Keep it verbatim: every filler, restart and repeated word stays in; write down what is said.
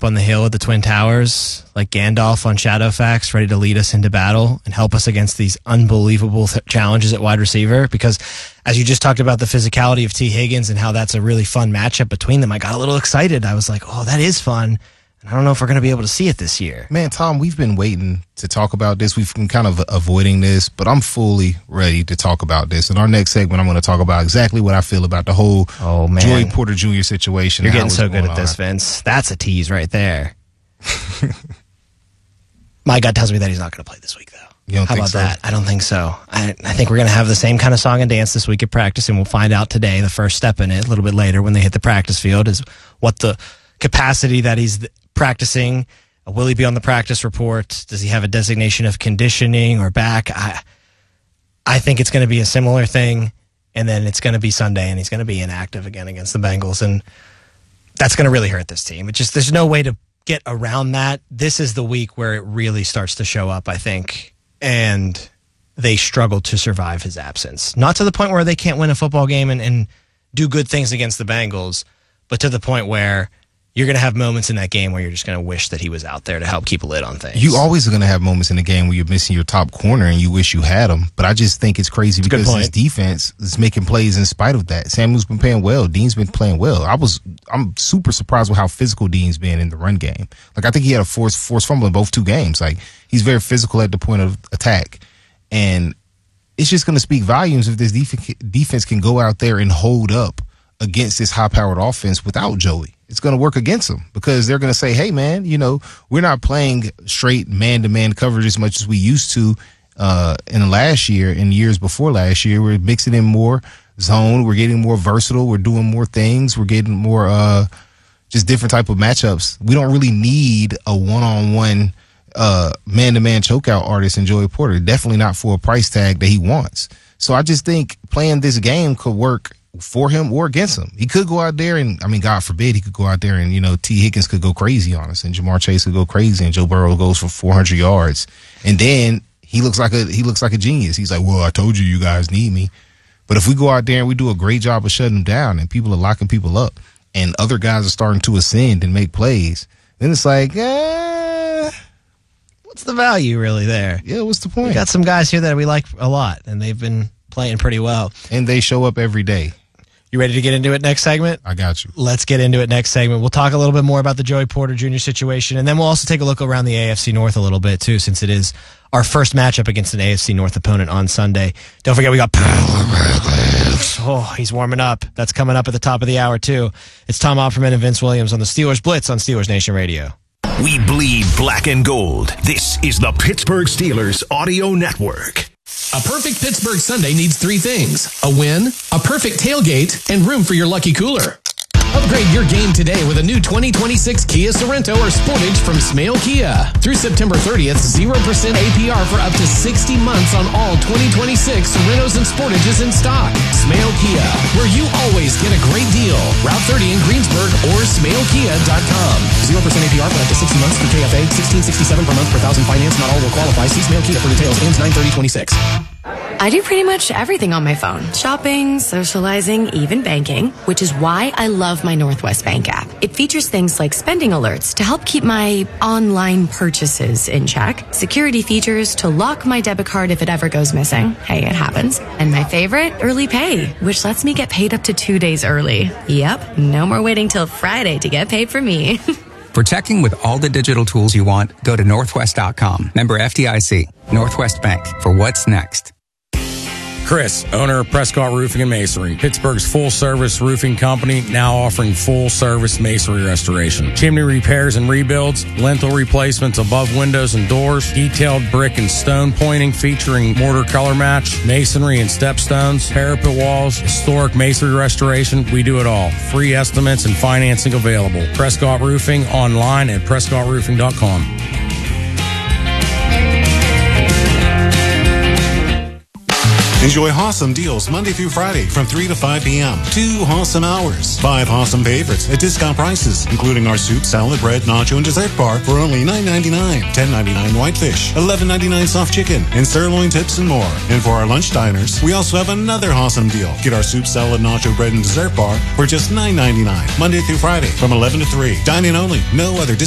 up on the hill at the Twin Towers, like Gandalf on Shadowfax, ready to lead us into battle and help us against these unbelievable th- challenges at wide receiver. Because as you just talked about the physicality of T. Higgins and how that's a really fun matchup between them, I got a little excited. I was like, oh, that is fun. And I don't know if we're going to be able to see it this year. Man, Tom, we've been waiting to talk about this. We've been kind of avoiding this, but I'm fully ready to talk about this. In our next segment, I'm going to talk about exactly what I feel about the whole oh, man. Joey Porter Junior situation. You're getting so good at this, Vince. That's a tease right there. My gut tells me that he's not going to play this week, though. You don't How think about so? that? I don't think so. I, I think we're going to have the same kind of song and dance this week at practice, and we'll find out today, the first step in it, a little bit later when they hit the practice field, is what the capacity that he's th- practicing. Uh, will he be on the practice report? Does he have a designation of conditioning or back? I, I think it's going to be a similar thing, and then it's going to be Sunday, and he's going to be inactive again against the Bengals, and that's going to really hurt this team. It just there's no way to get around that. This is the week where it really starts to show up, I think, and they struggle to survive his absence. Not to the point where they can't win a football game and, and do good things against the Bengals, but to the point where you're going to have moments in that game where you're just going to wish that he was out there to help keep a lid on things. You always are going to have moments in the game where you're missing your top corner and you wish you had him. But I just think it's crazy It's because his defense is making plays in spite of that. Samuel's been playing well. Dean's been playing well. I was, I'm super surprised with how physical Dean's been in the run game. Like, I think he had a forced forced fumble in both two games. Like, he's very physical at the point of attack. And it's just going to speak volumes if this def- defense can go out there and hold up against this high-powered offense without Joey. It's going to work against them because they're going to say, hey, man, you know, we're not playing straight man-to-man coverage as much as we used to uh, in last year and years before last year. We're mixing in more zone. We're getting more versatile. We're doing more things. We're getting more uh, just different type of matchups. We don't really need a one-on-one uh, man-to-man chokeout artist in Joey Porter. Definitely not for a price tag that he wants. So I just think playing this game could work for him or against him. He could go out there and, I mean, God forbid, he could go out there and, you know, T. Higgins could go crazy on us and Jamar Chase could go crazy and Joe Burrow goes for four hundred yards. And then he looks like a, he looks like a genius. He's like, well, I told you, you guys need me. But if we go out there and we do a great job of shutting them down and people are locking people up and other guys are starting to ascend and make plays, then it's like, eh, what's the value really there? Yeah, what's the point? We got some guys here that we like a lot, and they've been playing pretty well. And they show up every day. You ready to get into it next segment? I got you. Let's get into it next segment. We'll talk a little bit more about the Joey Porter Junior situation, and then we'll also take a look around the A F C North a little bit, too, since it is our first matchup against an A F C North opponent on Sunday. Don't forget, we got Oh, he's warming up. That's coming up at the top of the hour, too. It's Tom Opperman and Vince Williams on the Steelers Blitz on Steelers Nation Radio. We bleed black and gold. This is the Pittsburgh Steelers Audio Network. A perfect Pittsburgh Sunday needs three things: a win, a perfect tailgate, and room for your lucky cooler. Upgrade your game today with a new twenty twenty-six Kia Sorento or Sportage from Smale Kia. Through September thirtieth, zero percent A P R for up to sixty months on all twenty twenty-six Sorentos and Sportages in stock. Smale Kia, where you always get a great deal. Route thirty in Greensburg or smale kia dot com. zero percent A P R for up to sixty months through K F A. sixteen sixty-seven per month per thousand finance. Not all will qualify. See Smale Kia for details. Ends nine thirty twenty-six. I do pretty much everything on my phone. Shopping, socializing, even banking, which is why I love my Northwest Bank app. It features things like spending alerts to help keep my online purchases in check, security features to lock my debit card if it ever goes missing. Hey, it happens. And my favorite, early pay, which lets me get paid up to two days early. Yep, no more waiting till Friday to get paid for me. For checking with all the digital tools you want, go to northwest dot com. Member F D I C. Northwest Bank. For what's next. Chris, owner of Prescott Roofing and Masonry, Pittsburgh's full-service roofing company, now offering full-service masonry restoration, chimney repairs and rebuilds, lintel replacements above windows and doors, detailed brick and stone pointing featuring mortar color match, masonry and stepstones, parapet walls, historic masonry restoration. We do it all. Free estimates and financing available. Prescott Roofing online at prescott roofing dot com. Enjoy Hossam deals Monday through Friday from three to five p.m. Two Hossam hours. Five Hossam favorites at discount prices, including our soup, salad, bread, nacho, and dessert bar for only nine ninety-nine, ten ninety-nine whitefish, eleven ninety-nine soft chicken, and sirloin tips and more. And for our lunch diners, we also have another Hossam deal. Get our soup, salad, nacho, bread, and dessert bar for just nine ninety-nine, Monday through Friday from eleven to three. Dine in only. No other discount.